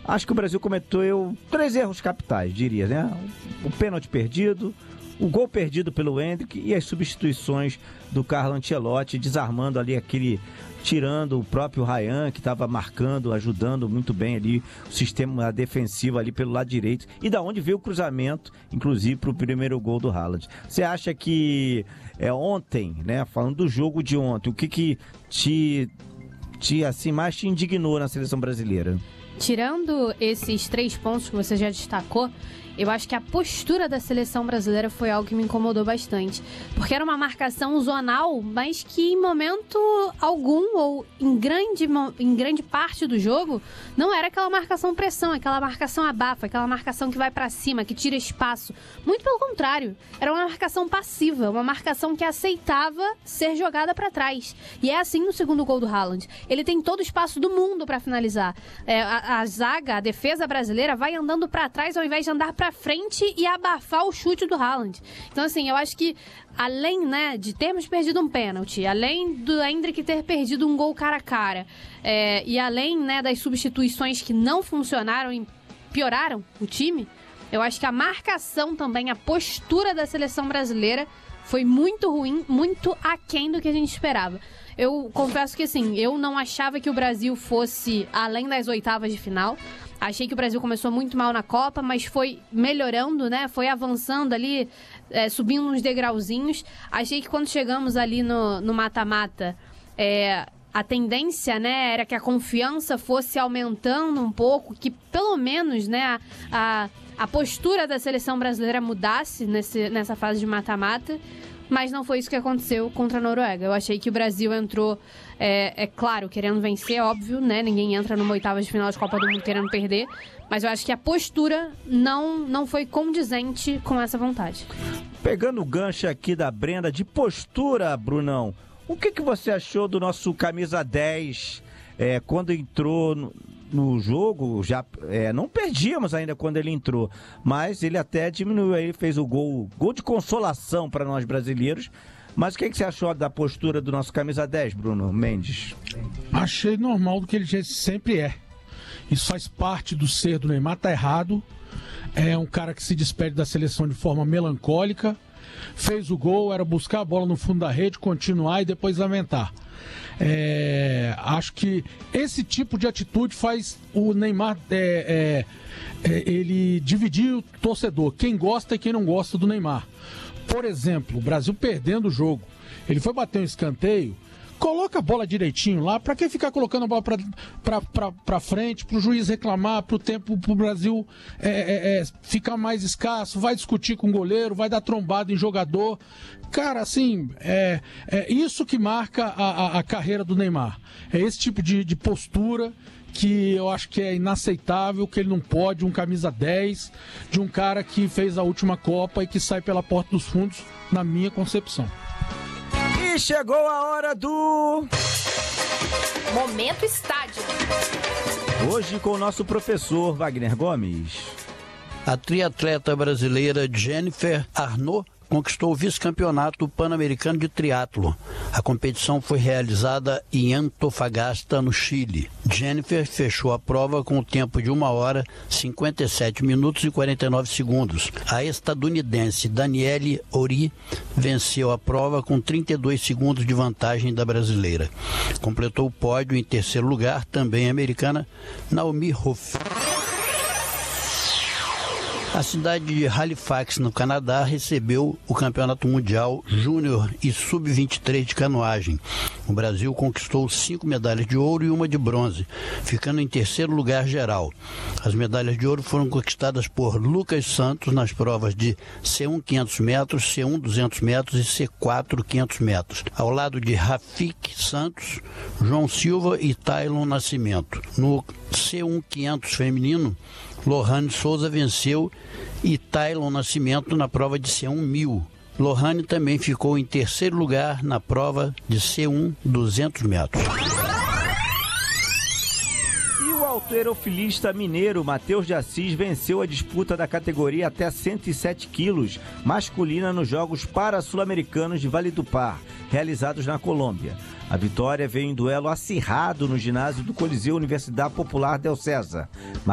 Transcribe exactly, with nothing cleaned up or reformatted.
acho que o Brasil cometeu três erros capitais, diria, né? O pênalti perdido, o gol perdido pelo Endrick e as substituições do Carlo Ancelotti, desarmando ali aquele, tirando o próprio Ryan, que estava marcando, ajudando muito bem ali o sistema defensivo ali pelo lado direito, e da onde veio o cruzamento, inclusive para o primeiro gol do Haaland. Você acha que é, ontem, né, falando do jogo de ontem, o que que te, te, assim, mais te indignou na seleção brasileira? Tirando esses três pontos que você já destacou, eu acho que a postura da seleção brasileira foi algo que me incomodou bastante. Porque era uma marcação zonal, mas que em momento algum, ou em grande, em grande parte do jogo, não era aquela marcação pressão, aquela marcação abafa, aquela marcação que vai pra cima, que tira espaço. Muito pelo contrário, era uma marcação passiva, uma marcação que aceitava ser jogada pra trás. E é assim no segundo gol do Haaland. Ele tem todo o espaço do mundo pra finalizar. É, a, a zaga, a defesa brasileira vai andando pra trás ao invés de andar pra frente e abafar o chute do Haaland. Então, assim, eu acho que além, né, de termos perdido um pênalti, além do Endrick ter perdido um gol cara a cara, é, e além, né, das substituições que não funcionaram e pioraram o time, eu acho que a marcação também, a postura da seleção brasileira foi muito ruim, muito aquém do que a gente esperava. Eu confesso que, assim, eu não achava que o Brasil fosse além das oitavas de final. Achei que o Brasil começou muito mal na Copa, mas foi melhorando, né? Foi avançando ali, é, subindo uns degrauzinhos. Achei que quando chegamos ali no, no mata-mata, é, a tendência, né, era que a confiança fosse aumentando um pouco, que pelo menos, né, a, a, a postura da seleção brasileira mudasse nesse, nessa fase de mata-mata. Mas não foi isso que aconteceu contra a Noruega. Eu achei que o Brasil entrou, é, é claro, querendo vencer, óbvio, né? Ninguém entra numa oitava de final de Copa do Mundo querendo perder. Mas eu acho que a postura não, não foi condizente com essa vontade. Pegando o gancho aqui da Brenda, de postura, Brunão, o que, que você achou do nosso camisa dez é, quando entrou no, no jogo? Já é, não perdíamos ainda quando ele entrou, mas ele até diminuiu aí, fez o gol, gol de consolação para nós brasileiros. Mas o que, que você achou da postura do nosso camisa dez, Bruno Mendes? Achei normal do que ele sempre é. Isso faz parte do ser do Neymar, tá errado. É um cara que se despede da seleção de forma melancólica. Fez o gol, era buscar a bola no fundo da rede, continuar e depois lamentar. É, acho que esse tipo de atitude faz o Neymar é, é, é, ele dividir o torcedor, quem gosta e quem não gosta do Neymar. Por exemplo, o Brasil perdendo o jogo, ele foi bater um escanteio, coloca a bola direitinho lá, pra que ficar colocando a bola pra, pra, pra, pra frente, pro juiz reclamar, pro tempo pro Brasil é, é, é, ficar mais escasso, vai discutir com o goleiro, vai dar trombada em jogador. Cara, assim, é, é isso que marca a, a, a carreira do Neymar. É esse tipo de, de postura que eu acho que é inaceitável, que ele não pode, um camisa dez, de um cara que fez a última Copa e que sai pela porta dos fundos, na minha concepção. E chegou a hora do Momento Estádio. Hoje com o nosso professor Wagner Gomes. A triatleta brasileira Jennifer Arnaud conquistou o vice-campeonato pan-americano de triatlo. A competição foi realizada em Antofagasta, no Chile. Jennifer fechou a prova com o tempo de uma hora, cinquenta e sete minutos e quarenta e nove segundos. A estadunidense Danielle Ori venceu a prova com trinta e dois segundos de vantagem da brasileira. Completou o pódio em terceiro lugar, também a americana Naomi Hoff. A cidade de Halifax, no Canadá, recebeu o Campeonato Mundial Júnior e sub vinte e três de canoagem. O Brasil conquistou cinco medalhas de ouro e uma de bronze, ficando em terceiro lugar geral. As medalhas de ouro foram conquistadas por Lucas Santos nas provas de C um quinhentos metros, C um duzentos metros e C quatro quinhentos metros, ao lado de Rafik Santos, João Silva e Tailon Nascimento. No C um quinhentos feminino, Lohane Souza venceu e Tailon Nascimento na prova de C um mil. Lohane também ficou em terceiro lugar na prova de C um duzentos metros. E o halterofilista mineiro Matheus de Assis venceu a disputa da categoria até cento e sete quilos masculina nos Jogos Para-Sul-Americanos de Valledupar, realizados na Colômbia. A vitória veio em duelo acirrado no ginásio do Coliseu Universidade Popular Del César.